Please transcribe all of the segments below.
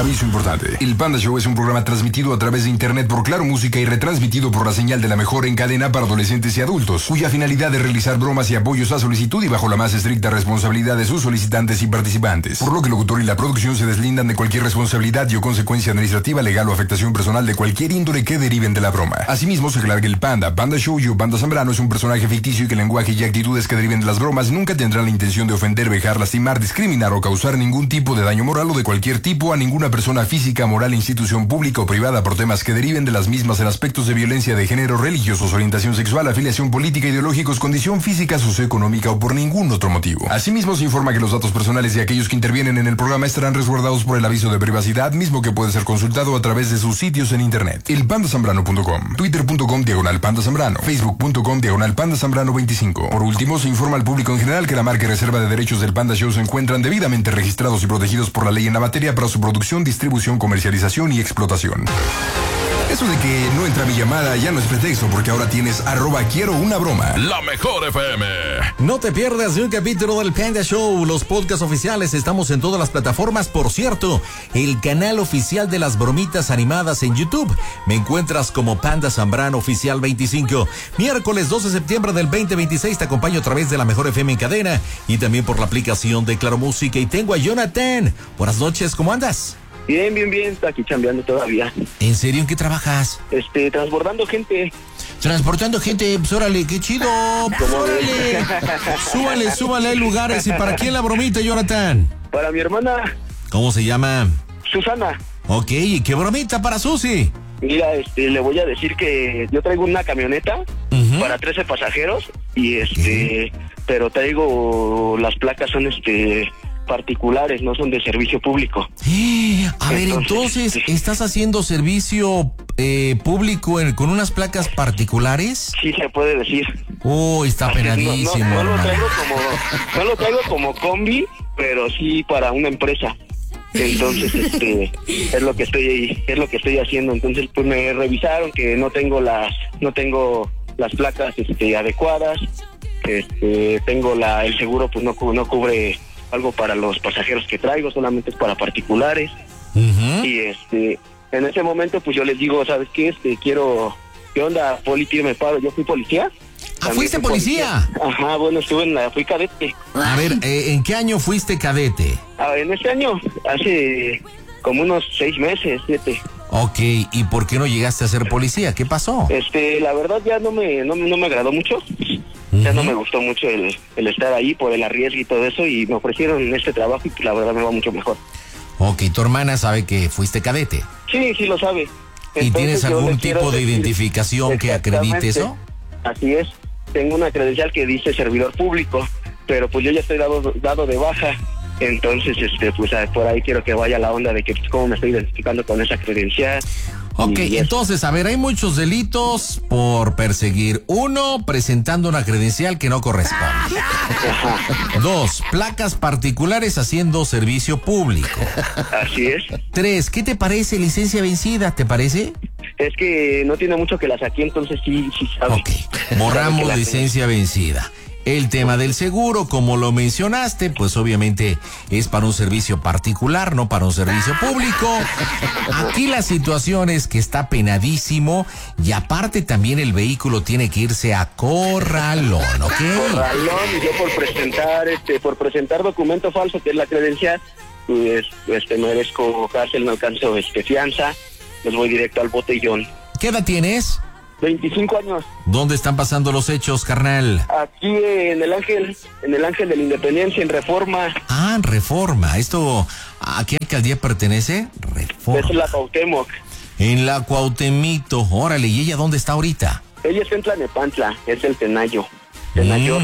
Aviso importante. El Panda Show es un programa transmitido a través de internet por Claro Música y retransmitido por la señal de la mejor en cadena para adolescentes y adultos, cuya finalidad es realizar bromas y apoyos a solicitud y bajo la más estricta responsabilidad de sus solicitantes y participantes. Por lo que el locutor y la producción se deslindan de cualquier responsabilidad y o consecuencia administrativa, legal o afectación personal de cualquier índole que deriven de la broma. Asimismo, se aclara que el Panda Show y Panda Zambrano es un personaje ficticio y que el lenguaje y actitudes que deriven de las bromas nunca tendrán la intención de ofender, vejar, lastimar, discriminar o causar ningún tipo de daño moral o de cualquier tipo a ninguna persona física, moral, institución pública o privada por temas que deriven de las mismas en aspectos de violencia de género, religiosos, orientación sexual, afiliación política, ideológicos, condición física, socioeconómica o por ningún otro motivo. Asimismo, se informa que los datos personales de aquellos que intervienen en el programa estarán resguardados por el aviso de privacidad, mismo que puede ser consultado a través de sus sitios en internet. elpandazambrano.com, twitter.com/pandazambrano, facebook.com/pandazambrano25. Por último, se informa al público en general que la marca y reserva de derechos del Panda Show se encuentran debidamente registrados y protegidos por la ley en la materia para su producción, distribución, comercialización y explotación. Eso de que no entra mi llamada ya no es pretexto, porque ahora tienes @quiero una broma. La mejor FM. No te pierdas de un capítulo del Panda Show. Los podcasts oficiales estamos en todas las plataformas. Por cierto, el canal oficial de las bromitas animadas en YouTube. Me encuentras como Panda Zambrano Oficial 25. Miércoles 12 de septiembre del 2026 te acompaño a través de la mejor FM en cadena y también por la aplicación de Claro Música. Y tengo a Jonathan. Buenas noches, ¿cómo andas? Bien, está aquí chambeando todavía. ¿En serio? ¿En qué trabajas? Transbordando gente. Transportando gente, pues órale, qué chido, pues órale. Súbale, hay lugares. ¿Y para quién la bromita, Jonathan? Para mi hermana. ¿Cómo se llama? Susana. Ok, ¿y qué bromita para Susi? Mira, le voy a decir que yo traigo una camioneta para 13 pasajeros y pero traigo, las placas son particulares, no son de servicio público. A ver, entonces, ¿estás haciendo servicio público con unas placas particulares? Sí, se puede decir. Está penadísimo. No lo traigo como combi, pero sí para una empresa. Entonces, es lo que estoy haciendo. Entonces, pues me revisaron que no tengo las placas adecuadas. Tengo el seguro, pues no cubre algo para los pasajeros que traigo, solamente es para particulares. Y en ese momento pues yo les digo, ¿sabes qué? ¿Qué onda, poli? Me paro. Yo fui policía. ¿Fuiste policía? Ajá, bueno, fui cadete. A ver, ¿en qué año fuiste cadete? En este año, hace como unos 6 meses, 7. Ok, ¿y por qué no llegaste a ser policía? ¿Qué pasó? La verdad ya no me agradó mucho. Ya no me gustó mucho el estar ahí por el arriesgue y todo eso, y me ofrecieron este trabajo y pues la verdad me va mucho mejor. Ok, ¿tu hermana sabe que fuiste cadete? Sí lo sabe. Entonces, ¿y tienes algún tipo de identificación que acredite eso? Así es, tengo una credencial que dice servidor público, pero pues yo ya estoy dado de baja. Entonces, pues por ahí quiero que vaya la onda de que pues, cómo me estoy identificando con esa credencial. Ok, entonces, a ver, hay muchos delitos por perseguir. 1, presentando una credencial que no corresponde. 2, placas particulares haciendo servicio público. Así es. 3, ¿qué te parece licencia vencida? ¿Te parece? Es que no tiene mucho que la saqué, entonces sí sabes. Ok, borramos licencia vencida. El tema del seguro, como lo mencionaste, pues obviamente es para un servicio particular, no para un servicio público. Aquí la situación es que está penadísimo y aparte también el vehículo tiene que irse a corralón, ¿ok? Corralón, y yo por presentar documento falso, que es la credencial, pues merezco cárcel, no alcanzo fianza, pues voy directo al botellón. ¿Qué edad tienes? 25 años. ¿Dónde están pasando los hechos, carnal? Aquí en el Ángel de la Independencia, en Reforma. En Reforma. ¿A qué alcaldía pertenece? Reforma. Es la Cuauhtémoc. En la Cuauhtemito. Órale, ¿y ella dónde está ahorita? Ella está en Tlanepantla, es el Tenayo. ¿Ella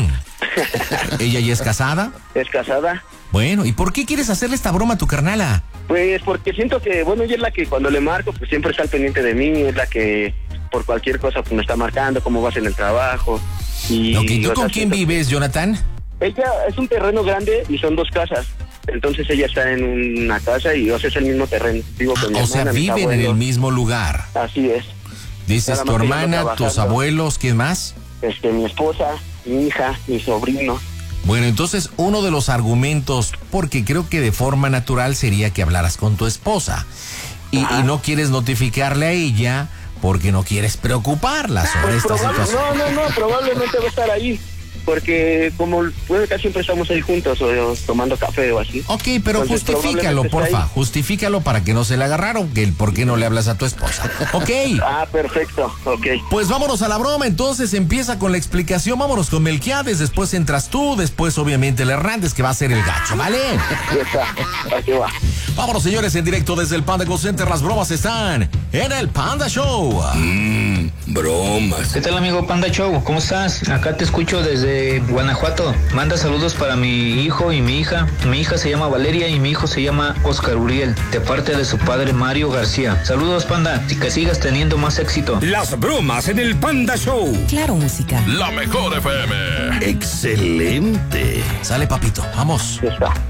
ya es casada? Es casada. Bueno, ¿y por qué quieres hacerle esta broma a tu carnala? Pues porque siento que, ella es la que cuando le marco, pues siempre está al pendiente de mí, es la que por cualquier cosa pues me está marcando, cómo vas en el trabajo. Ok, ¿tú con quién vives, Jonathan? Ella es un terreno grande y son 2 casas. Entonces ella está en una casa y es el mismo terreno. Vivo con mi hermana, o sea, viven en el mismo lugar. Así es. Dices tu hermana, tus abuelos, ¿quién más? Mi esposa, mi hija, mi sobrino. Bueno, entonces uno de los argumentos, porque creo que de forma natural sería que hablaras con tu esposa y no quieres notificarle a ella porque no quieres preocuparla sobre esta situación. No, probablemente va a estar ahí. Porque como casi siempre estamos ahí juntos o tomando café o así. Ok, pero entonces, justifícalo, porfa. Justifícalo para que no se le agarraron, que el por qué no le hablas a tu esposa. Ok. Perfecto, ok. Pues vámonos a la broma, entonces empieza con la explicación. Vámonos con Melquiades, después entras tú, después obviamente el Hernández, que va a ser el gacho, ¿vale? Ya está, aquí va. Vámonos, señores, en directo desde el Panda Go Center. Las bromas están en el Panda Show. Bromas. ¿Qué tal, amigo Panda Show? ¿Cómo estás? Acá te escucho desde Guanajuato. Manda saludos para mi hijo y mi hija. Mi hija se llama Valeria y mi hijo se llama Oscar Uriel, de parte de su padre Mario García. Saludos, Panda, y que sigas teniendo más éxito. Las bromas en el Panda Show. Claro, música. La mejor FM. Excelente. Sale, papito, vamos. Ya está.